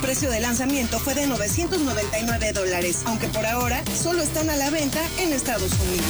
precio de lanzamiento fue de $999, aunque por ahora solo están a la venta en Estados Unidos.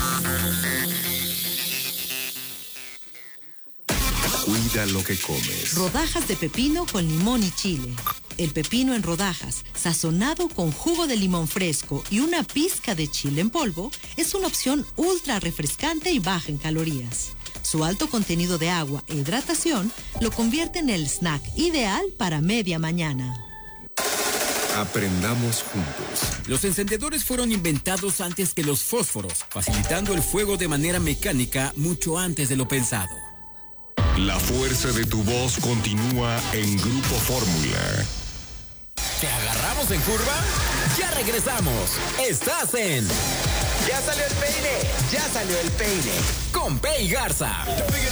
Cuida lo que comes. Rodajas de pepino con limón y chile. El pepino en rodajas, sazonado con jugo de limón fresco y una pizca de chile en polvo, es una opción ultra refrescante y baja en calorías. Su alto contenido de agua e hidratación lo convierte en el snack ideal para media mañana. Aprendamos juntos. Los encendedores fueron inventados antes que los fósforos, facilitando el fuego de manera mecánica mucho antes de lo pensado. La fuerza de tu voz continúa en Grupo Fórmula. ¿Te agarramos en curva? ¡Ya regresamos! ¡Estás en... ¡Ya salió el peine! ¡Ya salió el peine! Con Pei Garza.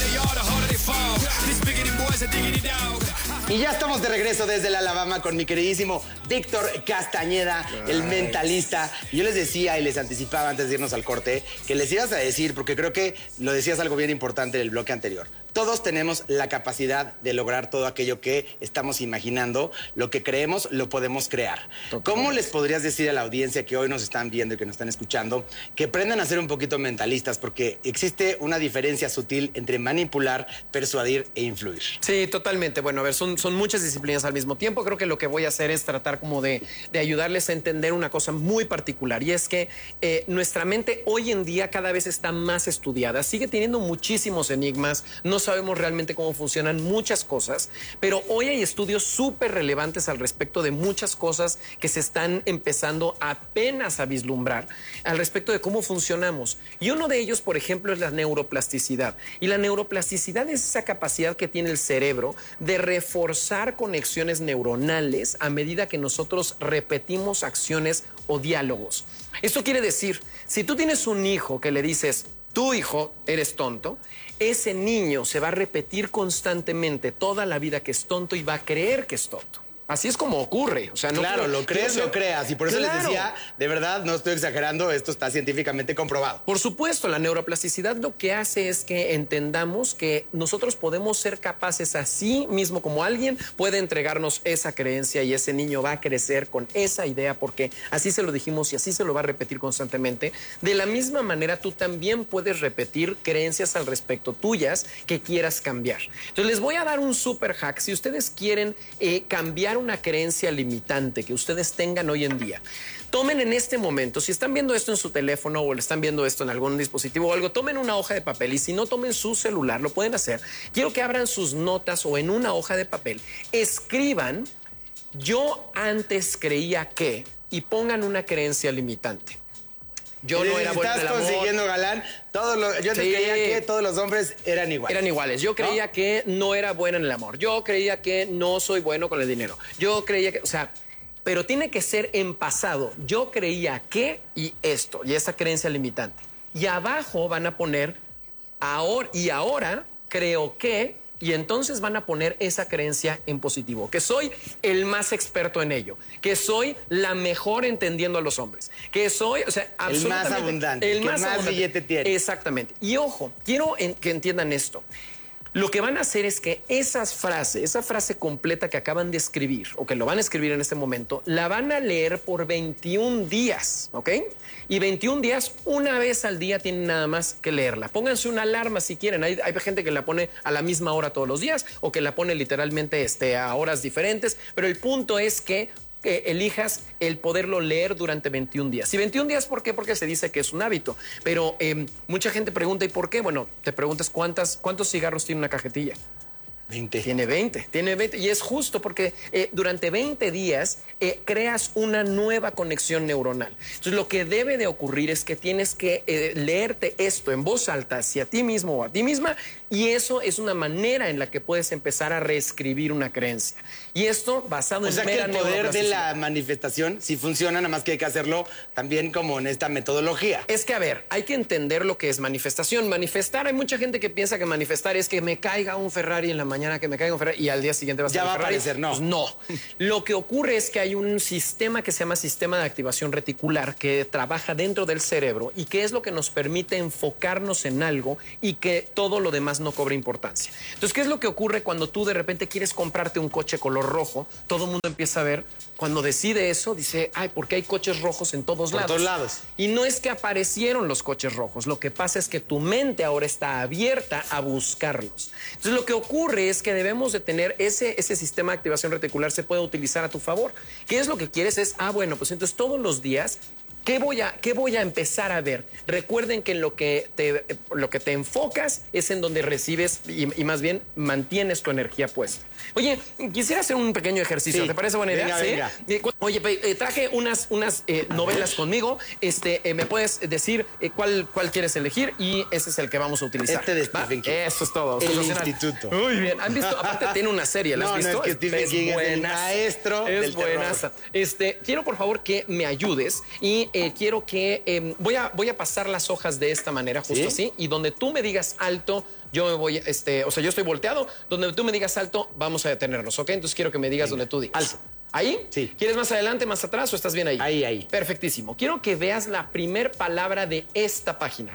Y ya estamos de regreso desde la Alabama con mi queridísimo Víctor Castañeda, el mentalista. Yo les decía y les anticipaba antes de irnos al corte que les ibas a decir, porque creo que lo decías algo bien importante en el bloque anterior. Todos tenemos la capacidad de lograr todo aquello que estamos imaginando. Lo que creemos, lo podemos crear. ¿Cómo les podrías decir a la audiencia que hoy nos están viendo y que nos están escuchando que aprendan a ser un poquito mentalistas? Porque existe una diferencia sutil entre manipular, persuadir e influir. Sí, totalmente. Bueno, a ver, son muchas disciplinas al mismo tiempo. Creo que lo que voy a hacer es tratar como de ayudarles a entender una cosa muy particular. Y es que nuestra mente hoy en día cada vez está más estudiada. Sigue teniendo muchísimos enigmas. No sabemos realmente cómo funcionan muchas cosas, pero hoy hay estudios súper relevantes al respecto de muchas cosas que se están empezando apenas a vislumbrar al respecto de cómo funcionamos. Y uno de ellos, por ejemplo, es la neuroplasticidad. Y la neuroplasticidad es esa capacidad que tiene el cerebro de reforzar conexiones neuronales a medida que nosotros repetimos acciones o diálogos. Esto quiere decir, si tú tienes un hijo que le dices, tu hijo, eres tonto, ese niño se va a repetir constantemente toda la vida que es tonto y va a creer que es tonto. Así es como ocurre. O sea, no claro, lo crees, lo creas. Y por eso les decía, de verdad, no estoy exagerando, esto está científicamente comprobado. Por supuesto, la neuroplasticidad lo que hace es que entendamos que nosotros podemos ser capaces así mismo como alguien puede entregarnos esa creencia y ese niño va a crecer con esa idea porque así se lo dijimos y así se lo va a repetir constantemente. De la misma manera, tú también puedes repetir creencias al respecto tuyas que quieras cambiar. Entonces, les voy a dar un super hack. Si ustedes quieren cambiar una creencia limitante que ustedes tengan hoy en día, tomen en este momento, si están viendo esto en su teléfono o le están viendo esto en algún dispositivo o algo, tomen una hoja de papel y si no, tomen su celular, lo pueden hacer. Quiero que abran sus notas o en una hoja de papel, escriban, yo antes creía que, y pongan una creencia limitante. Yo no era bueno en el amor. Estás consiguiendo, galán. Yo te creía que todos los hombres eran iguales. Eran iguales. Yo creía que no era bueno en el amor. Yo creía que no soy bueno con el dinero. Yo creía que, o sea, pero tiene que ser en pasado. Yo creía que y esto, y esa creencia limitante. Y abajo van a poner ahora creo que. Y entonces van a poner esa creencia en positivo, que soy el más experto en ello, que soy la mejor entendiendo a los hombres, que soy, o sea, absolutamente el más abundante, el que más billete tiene. Exactamente. Y ojo, quiero que entiendan esto. Lo que van a hacer es que esa frase completa que acaban de escribir o que lo van a escribir en este momento, la van a leer por 21 días, ¿ok? Y 21 días, una vez al día tienen nada más que leerla. Pónganse una alarma si quieren. Hay gente que la pone a la misma hora todos los días o que la pone literalmente a horas diferentes, pero el punto es que elijas el poderlo leer durante 21 días. ¿Y 21 días por qué? Porque se dice que es un hábito. Pero mucha gente pregunta, ¿y por qué? Bueno, te preguntas cuántos cigarros tiene una cajetilla. 20. Tiene 20. Y es justo porque durante 20 días creas una nueva conexión neuronal. Entonces, lo que debe de ocurrir es que tienes que leerte esto en voz alta hacia ti mismo o a ti misma, y eso es una manera en la que puedes empezar a reescribir una creencia. Y esto basado en mera que el poder de la manifestación sí funciona, nada más que hay que hacerlo también como en esta metodología. Es que, a ver, hay que entender lo que es manifestación. Manifestar, hay mucha gente que piensa que manifestar es que me caiga un Ferrari en la mañana. mañana que me caiga un Ferrari y al día siguiente va a estar Ya el va a Ferrari. aparecer, no. Pues no. Lo que ocurre es que hay un sistema que se llama sistema de activación reticular que trabaja dentro del cerebro y que es lo que nos permite enfocarnos en algo y que todo lo demás no cobre importancia. Entonces, ¿qué es lo que ocurre cuando tú de repente quieres comprarte un coche color rojo? Todo el mundo empieza a ver, cuando decide eso, dice, ay, ¿por qué hay coches rojos en todos lados? Por todos lados. Y no es que aparecieron los coches rojos, lo que pasa es que tu mente ahora está abierta a buscarlos. Entonces, lo que ocurre es que debemos de tener ese sistema de activación reticular se puede utilizar a tu favor. ¿Qué es lo que quieres? Es, bueno, pues entonces todos los días, ¿qué voy a empezar a ver? Recuerden que en lo que te enfocas es en donde recibes y más bien mantienes tu energía puesta. Oye, quisiera hacer un pequeño ejercicio. Sí. ¿Te parece buena idea? Venga, ¿Sí? Oye, traje unas novelas conmigo. ¿Me puedes decir cuál quieres elegir? Y ese es el que vamos a utilizar. Este de Stephen King. Eso es todo. El Sensacional. Instituto. Muy bien. ¿Han visto? Aparte tiene una serie. ¿La has No, visto? es que Stephen King es el maestro del terror. buenaza. Quiero por favor que me ayudes y quiero que voy a pasar las hojas de esta manera, justo así, y donde tú me digas alto, yo me voy, yo estoy volteado, donde tú me digas alto, vamos a detenernos, ¿ok? Entonces quiero que me digas donde tú digas. Alto. ¿Ahí? Sí. ¿Quieres más adelante, más atrás o estás bien ahí? Ahí. Perfectísimo. Quiero que veas la primer palabra de esta página,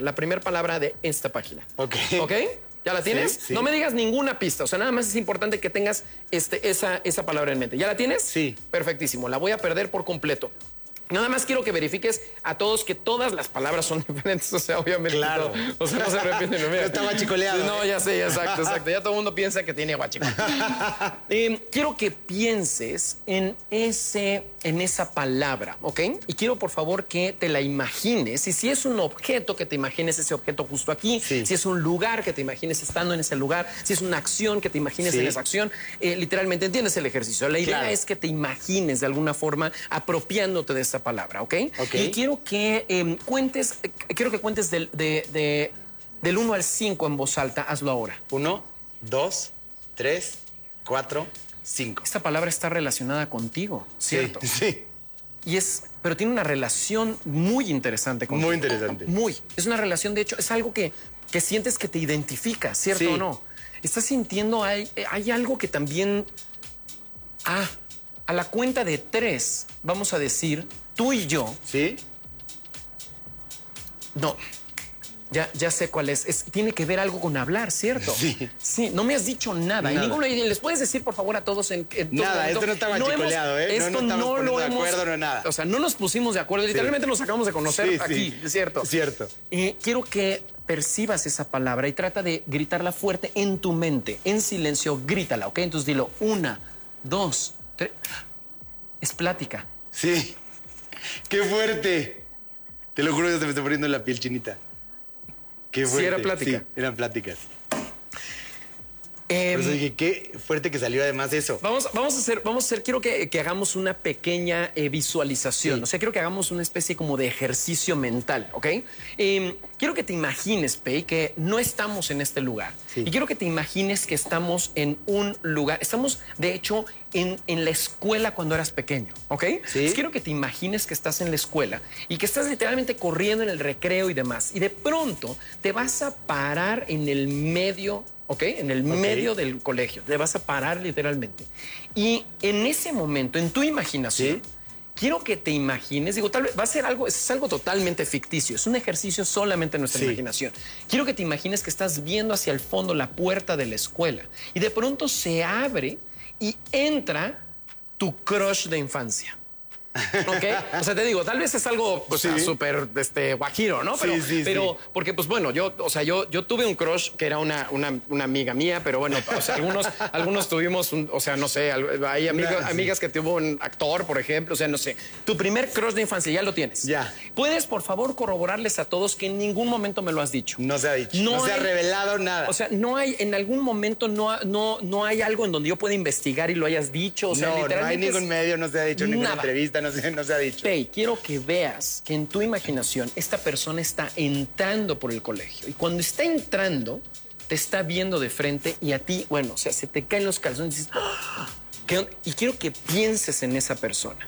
¿Ok? ¿Ya la tienes? Sí. No me digas ninguna pista, o sea, nada más es importante que tengas esa palabra en mente. ¿Ya la tienes? Sí. Perfectísimo, la voy a perder por completo. Nada más quiero que verifiques a todos que todas las palabras son diferentes, o sea, obviamente. Claro. O sea, no se repiten. No está guachicoleado. No, ya sé, exacto. Ya todo el mundo piensa que tiene guachicoleo. Quiero que pienses en esa palabra, ¿ok? Y quiero, por favor, que te la imagines. Y si es un objeto, que te imagines ese objeto justo aquí. Sí. Si es un lugar, que te imagines estando en ese lugar. Si es una acción, que te imagines en esa acción. Literalmente, entiendes el ejercicio. La idea es que te imagines de alguna forma apropiándote de esa palabra, ¿ok? Y quiero que cuentes del 1 al 5 en voz alta. Hazlo ahora. 1, 2, 3, 4, 5. Esta palabra está relacionada contigo, ¿cierto? Sí. Pero tiene una relación muy interesante contigo. Muy interesante. Es una relación, de hecho, es algo que sientes que te identifica, ¿cierto o no? Estás sintiendo, hay algo que también... A la cuenta de 3, vamos a decir, tú y yo... ¿Sí? No, ya sé cuál es. Tiene que ver algo con hablar, ¿cierto? Sí, no me has dicho nada. ¿Les puedes decir, por favor, a todos en nada, esto no está guachicoleado, ¿eh? Esto no lo hemos... de acuerdo, no nada. O sea, no nos pusimos de acuerdo. Literalmente nos acabamos de conocer aquí, ¿cierto? Cierto. Quiero que percibas esa palabra y trata de gritarla fuerte en tu mente. En silencio, grítala, ¿ok? Entonces dilo, 1, 2, 3... Es plática. Sí. ¡Qué fuerte! Te lo juro, ya se me está poniendo la piel chinita. ¡Qué fuerte! Sí, era plática. Sí, eran pláticas. Por eso dije, qué fuerte que salió además eso. Vamos a hacer, quiero que hagamos una pequeña visualización. Sí. O sea, quiero que hagamos una especie como de ejercicio mental, ¿ok? Quiero que te imagines, Pei, que no estamos en este lugar. Sí. Y quiero que te imagines que estamos en un lugar. Estamos, de hecho, en la escuela cuando eras pequeño, ¿ok? Sí. Entonces, quiero que te imagines que estás en la escuela y que estás literalmente corriendo en el recreo y demás. Y de pronto te vas a parar en el medio, ¿ok? En el medio del colegio. Te vas a parar literalmente. Y en ese momento, en tu imaginación... ¿Sí? Quiero que te imagines, tal vez va a ser algo, es algo totalmente ficticio, es un ejercicio solamente en nuestra imaginación. Quiero que te imagines que estás viendo hacia el fondo la puerta de la escuela y de pronto se abre y entra tu crush de infancia. ¿Ok? O sea, te digo, tal vez es algo súper guajiro, ¿no? Pero porque, pues bueno, yo tuve un crush que era una amiga mía, pero bueno, o sea, algunos tuvimos, no sé, hay amigas que tuvo un actor, por ejemplo, o sea, no sé. Tu primer crush de infancia, ya lo tienes. Ya. ¿Puedes, por favor, corroborarles a todos que en ningún momento me lo has dicho? No se ha dicho. No se ha revelado nada. O sea, en algún momento no hay algo en donde yo pueda investigar y lo hayas dicho. O sea, no hay ningún medio, no se ha dicho, ninguna entrevista, no se ha dicho. Pei, quiero que veas que en tu imaginación esta persona está entrando por el colegio. Y cuando está entrando, te está viendo de frente y a ti, bueno, o sea, se te caen los calzones y dices, ¡ah! Y quiero que pienses en esa persona.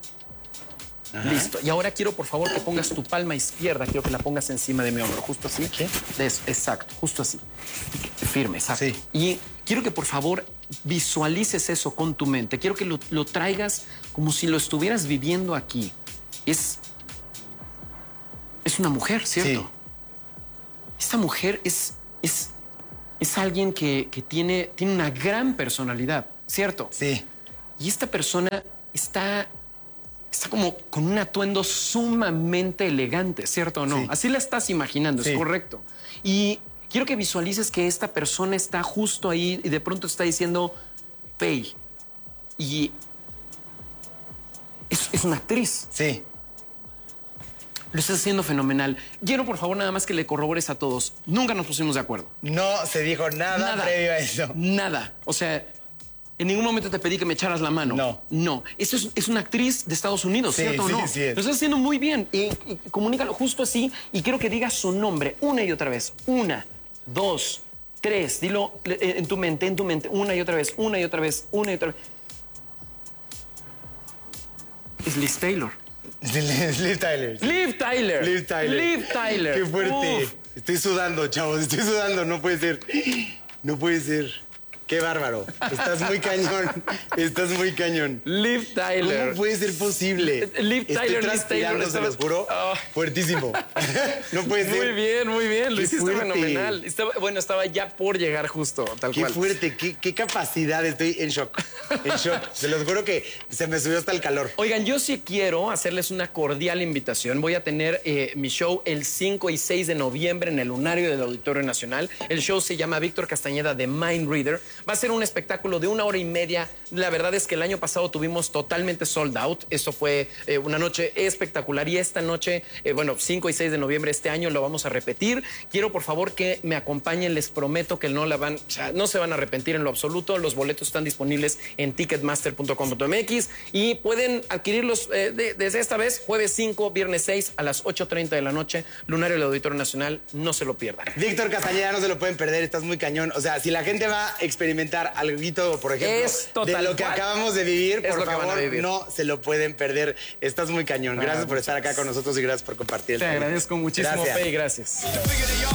Ajá. Listo. Y ahora quiero, por favor, que pongas tu palma izquierda. Quiero que la pongas encima de mi hombro. Justo así. ¿Qué? De eso. Exacto. Justo así. firme, exacto. Sí. Y quiero que por favor visualices eso con tu mente. Quiero que lo traigas como si lo estuvieras viviendo aquí. Es una mujer, ¿cierto? Sí. Esta mujer es alguien que tiene una gran personalidad, ¿cierto? Sí. Y esta persona está como con un atuendo sumamente elegante, ¿cierto o no? Sí. Así la estás imaginando, Sí. es correcto. Y quiero que visualices que esta persona está justo ahí y de pronto está diciendo, Pay. Y es una actriz. Sí. Lo estás haciendo fenomenal. Quiero, por favor, nada más que le corrobores a todos. Nunca nos pusimos de acuerdo. No se dijo nada previo a eso. Nada. O sea, en ningún momento te pedí que me echaras la mano. No. No. Esto es una actriz de Estados Unidos, Sí, ¿cierto o sí, no? sí es. Lo estás haciendo muy bien. Y comunícalo justo así. Y quiero que digas su nombre una y otra vez. 1, 2, 3. Dilo en tu mente. Una y otra vez, una y otra vez, una y otra vez. Es Liz Taylor. Liv Tyler. Liv Tyler. Liv Tyler. Liv Tyler. Qué fuerte. Uf. Estoy sudando, chavos. Estoy sudando. No puede ser. No puede ser. Qué bárbaro. Estás muy cañón. Estás muy cañón. Liv Tyler. ¿Cómo puede ser posible? Liv Tyler, Estoy Liv transpirando, Taylor, se los juro. Ah. Fuertísimo. No puede ser. Muy bien. Lo Qué hiciste fuerte. fenomenal. Estaba ya por llegar justo, tal Qué cual. fuerte. Qué capacidad. Estoy en shock. En shock. Se los juro que se me subió hasta el calor. Oigan, yo sí quiero hacerles una cordial invitación. Voy a tener mi show el 5 y 6 de noviembre en el Lunario del Auditorio Nacional. El show se llama Víctor Castañeda de Mind Reader. Va a ser un espectáculo de 1 hora y media. La verdad es que el año pasado tuvimos totalmente sold out. Esto fue una noche espectacular y esta noche, 5 y 6 de noviembre este año lo vamos a repetir. Quiero por favor que me acompañen. Les prometo que no se van a arrepentir en lo absoluto. Los boletos están disponibles en ticketmaster.com.mx y pueden adquirirlos desde esta vez, jueves 5, viernes 6 a las 8:30 de la noche, Lunario del Auditorio Nacional. No se lo pierdan. Víctor Castañeda, no se lo pueden perder, estás muy cañón. O sea, si la gente va a experimentar algo, por ejemplo, Es total de lo que cual. acabamos de vivir, Es por lo que van a favor, vivir. no se lo pueden perder. Estás muy cañón. Gracias por estar acá con nosotros y gracias por compartir el Te tema. agradezco muchísimo, Gracias. Pei, gracias.